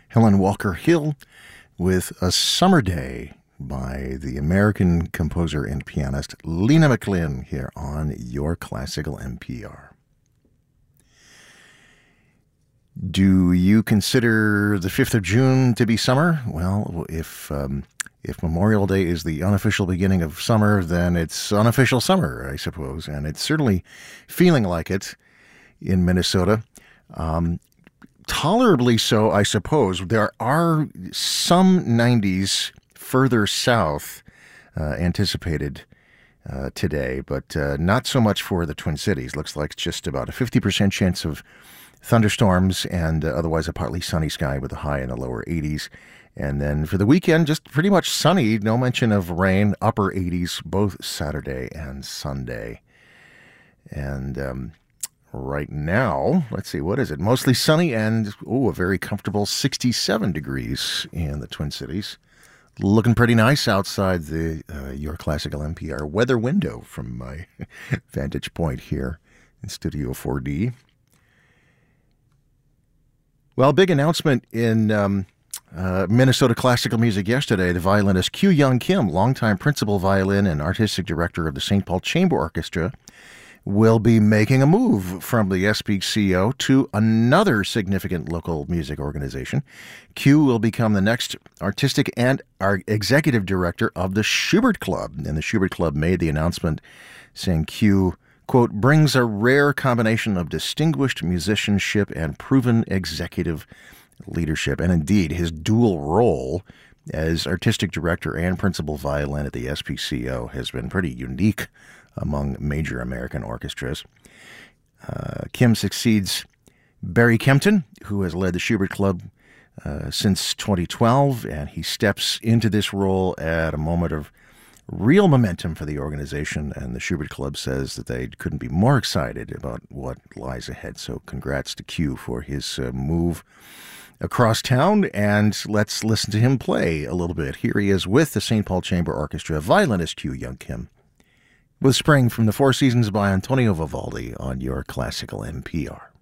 Helen Walker Hill with A Summer Day by the American composer and pianist Lena McLin here on Your Classical NPR. Do you consider the 5th of June to be summer? Well, if Memorial Day is the unofficial beginning of summer, then it's unofficial summer, I suppose. And it's certainly feeling like it in Minnesota. Tolerably so, I suppose. There are some 90s further south anticipated today, but not so much for the Twin Cities. Looks like just about a 50% chance of thunderstorms and otherwise a partly sunny sky with a high in the lower 80s. And then for the weekend, just pretty much sunny, no mention of rain, upper 80s, both Saturday and Sunday. And right now, let's see, what is it? Mostly sunny and, a very comfortable 67 degrees in the Twin Cities. Looking pretty nice outside the Your Classical NPR weather window from my vantage point here in Studio 4D. Well, big announcement in Minnesota classical music yesterday. The violinist Kyu Young Kim, longtime principal violin and artistic director of the St. Paul Chamber Orchestra, will be making a move from the SPCO to another significant local music organization. Kyu will become the next artistic and executive director of the Schubert Club. And the Schubert Club made the announcement saying Kyu, quote, brings a rare combination of distinguished musicianship and proven executive leadership. And indeed, his dual role as artistic director and principal violin at the SPCO has been pretty unique among major American orchestras. Kim succeeds Barry Kempton, who has led the Schubert Club since 2012, and he steps into this role at a moment of real momentum for the organization, and the Schubert Club says that they couldn't be more excited about what lies ahead. So congrats to Kyu for his move across town, and let's listen to him play a little bit. Here he is with the St. Paul Chamber Orchestra, violinist Kyu Young Kim, with Spring from the Four Seasons by Antonio Vivaldi on Your Classical NPR.